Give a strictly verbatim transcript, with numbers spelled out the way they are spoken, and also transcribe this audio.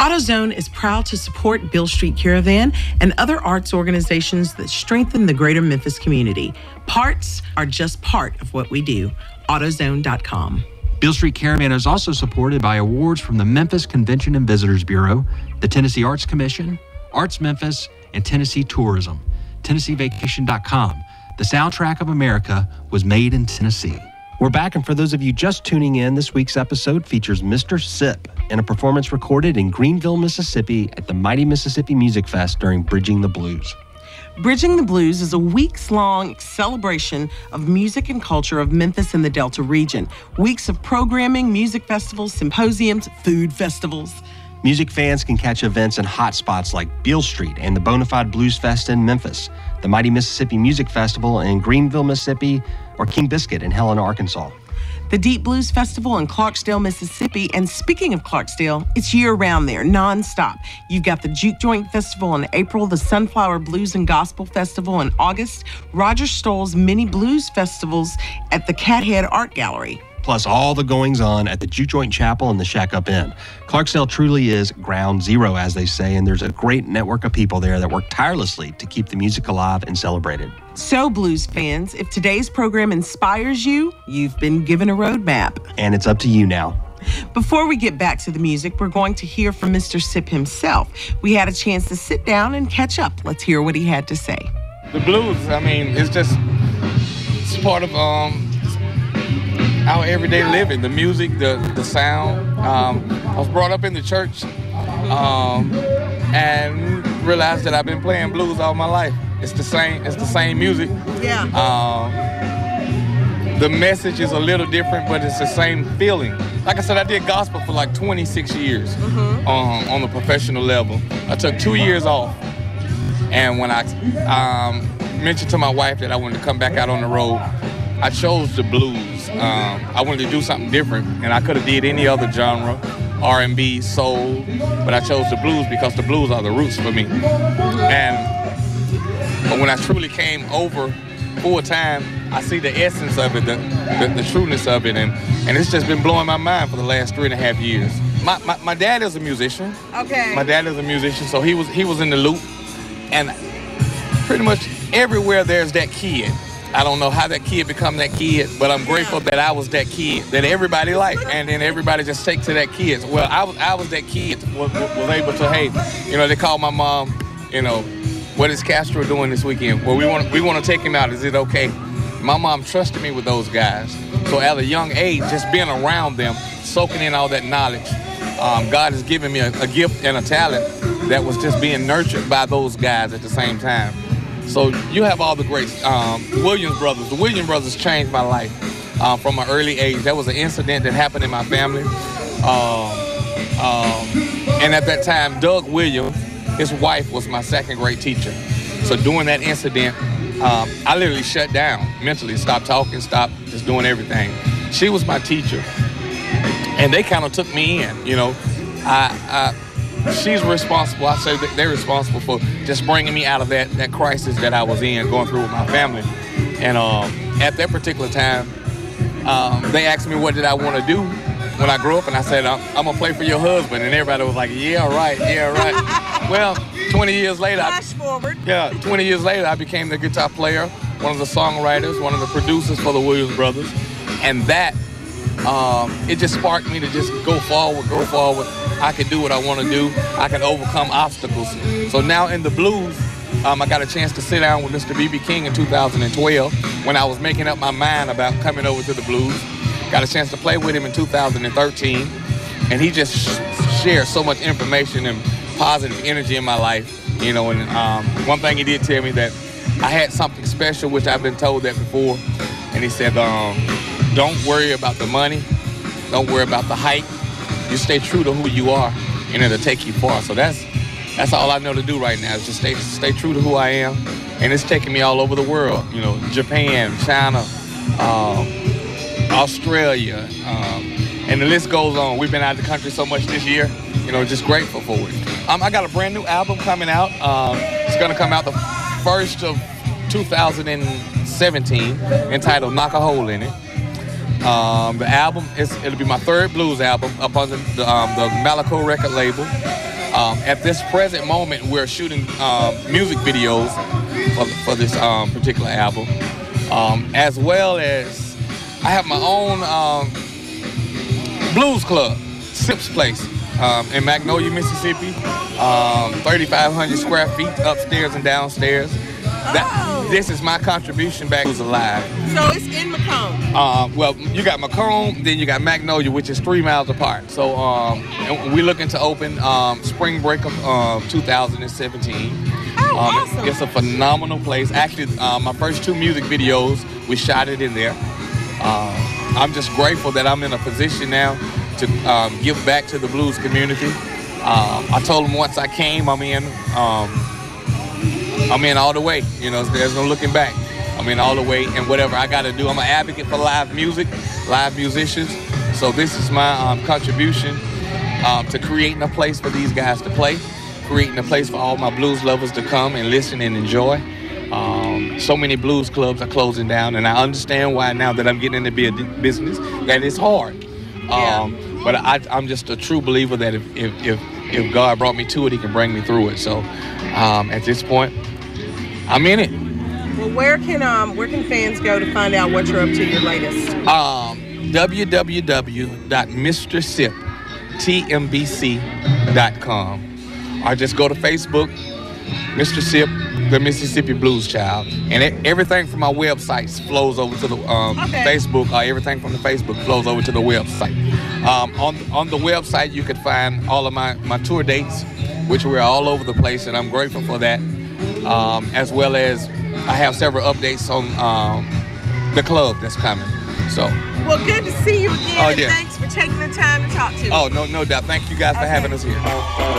AutoZone is proud to support Beale Street Caravan and other arts organizations that strengthen the greater Memphis community. Parts are just part of what we do. AutoZone dot com. Beale Street Caravan is also supported by awards from the Memphis Convention and Visitors Bureau, the Tennessee Arts Commission, Arts Memphis, and Tennessee Tourism. Tennessee Vacation dot com. The soundtrack of America was made in Tennessee. We're back, and for those of you just tuning in, this week's episode features Mister Sip in a performance recorded in Greenville, Mississippi at the Mighty Mississippi Music Fest during Bridging the Blues. Bridging the Blues is a weeks-long celebration of music and culture of Memphis and the Delta region. Weeks of programming, music festivals, symposiums, food festivals. Music fans can catch events in hotspots like Beale Street and the Bonafide Blues Fest in Memphis, the Mighty Mississippi Music Festival in Greenville, Mississippi, or King Biscuit in Helena, Arkansas. The Deep Blues Festival in Clarksdale, Mississippi. And speaking of Clarksdale, it's year-round there, nonstop. You've got the Juke Joint Festival in April, the Sunflower Blues and Gospel Festival in August, Roger Stoll's mini blues festivals at the Cathead Art Gallery. Plus all the goings-on at the Juke Joint Chapel and the Shack Up Inn. Clarksdale truly is ground zero, as they say, and there's a great network of people there that work tirelessly to keep the music alive and celebrated. So, blues fans, if today's program inspires you, you've been given a roadmap. And it's up to you now. Before we get back to the music, we're going to hear from Mister Sip himself. We had a chance to sit down and catch up. Let's hear what he had to say. The blues, I mean, it's just, it's part of um, our everyday living, the music, the, the sound. Um, I was brought up in the church um, and realized that I've been playing blues all my life. It's the same, it's the same music. Yeah. Um, the message is a little different, but it's the same feeling. Like I said, I did gospel for like twenty-six years mm-hmm. um, on the professional level. I took two years off. And when I um, mentioned to my wife that I wanted to come back out on the road, I chose the blues. Um, I wanted to do something different, and I could have did any other genre, R and B, soul, but I chose the blues because the blues are the roots for me. And when I truly came over full time, I see the essence of it, the, the, the trueness of it, and, and it's just been blowing my mind for the last three and a half years. My, my, my dad is a musician. Okay. My dad is a musician, so he was he was in the loop, and pretty much everywhere there's that kid. I don't know how that kid become that kid, but I'm grateful that I was that kid that everybody liked, and then everybody just take to that kid. Well, I was I was that kid was, was able to, hey, you know, they called my mom, you know, what is Castro doing this weekend? Well, we want we want to take him out. Is it okay? My mom trusted me with those guys. So at a young age, just being around them, soaking in all that knowledge, um, God has given me a, a gift and a talent that was just being nurtured by those guys at the same time. So you have all the greats. Um, the Williams brothers. The Williams brothers changed my life uh, from an early age. That was an incident that happened in my family. Um, um, and at that time, Doug Williams, his wife was my second grade teacher. So during that incident, um, I literally shut down mentally, stopped talking, stopped just doing everything. She was my teacher. And they kind of took me in, you know. I, I, she's responsible, I say that they're responsible for just bringing me out of that, that crisis that I was in, going through with my family. And um, at that particular time, um, they asked me what did I want to do when I grew up, and I said, I'm, I'm gonna play for your husband. And everybody was like, yeah, right, yeah, right. Well, twenty years later, Flash I, forward. Yeah, twenty years later, I became the guitar player, one of the songwriters, one of the producers for the Williams Brothers. And that, um, it just sparked me to just go forward, go forward. I can do what I want to do. I can overcome obstacles. So now in the blues, um, I got a chance to sit down with Mister B B King in two thousand twelve when I was making up my mind about coming over to the blues. Got a chance to play with him in two thousand thirteen, and he just sh- shared so much information and positive energy in my life, you know. And um, one thing he did tell me that I had something special, which I've been told that before, and he said, um, don't worry about the money, don't worry about the hype, you stay true to who you are, and it'll take you far. So that's that's all I know to do right now, is just stay stay true to who I am, and it's taking me all over the world, you know, Japan, China, um, Australia, um, and the list goes on. We've been out of the country so much this year, you know, just grateful for it. Um, I got a brand new album coming out. Um, it's gonna come out the first of two thousand seventeen, entitled Knock a Hole in It. Um, the album, is it'll be my third blues album up under the, um, the Malaco record label. Um, at this present moment, we're shooting um, music videos for, for this um, particular album, um, as well as I have my own um, blues club, Sips Place, um, in Magnolia, Mississippi. Um, thirty-five hundred square feet upstairs and downstairs. That, Oh. This is my contribution back to Who's Alive. So it's in Macomb. Uh, well, you got Macomb, then you got Magnolia, which is three miles apart. So um, and we're looking to open um, spring break of um, two thousand seventeen. Oh, Um, awesome. It's a phenomenal place. Actually, uh, my first two music videos, we shot it in there. Uh, I'm just grateful that I'm in a position now to um, give back to the blues community. Um, I told them once I came, I'm in. Um, I'm in all the way. You know, there's no looking back. I'm in all the way, and whatever I got to do, I'm an advocate for live music, live musicians. So this is my um, contribution um, to creating a place for these guys to play, creating a place for all my blues lovers to come and listen and enjoy. Um, so many blues clubs are closing down, and I understand why now that I'm getting into be a business, that it's hard. Um, Yeah. But I, I'm just a true believer that if, if, if, if God brought me to it, he can bring me through it. So um, at this point, I'm in it. Well, where can um where can fans go to find out what you're up to, your latest? Um, w w w dot mister sip t m b c dot com, or just go to Facebook, Mister Sip, the Mississippi Blues Child, and it, everything from my websites flows over to the um, Okay. Facebook, or everything from the Facebook flows over to the website. Um, on on the website, you can find all of my, my tour dates, which we're all over the place, and I'm grateful for that. Um, as well as I have several updates on um, the club that's coming. So, Well, good to see you again. Oh, and yeah. Thanks for taking the time to talk to me. oh no, no doubt. Thank you guys for Okay. having us here.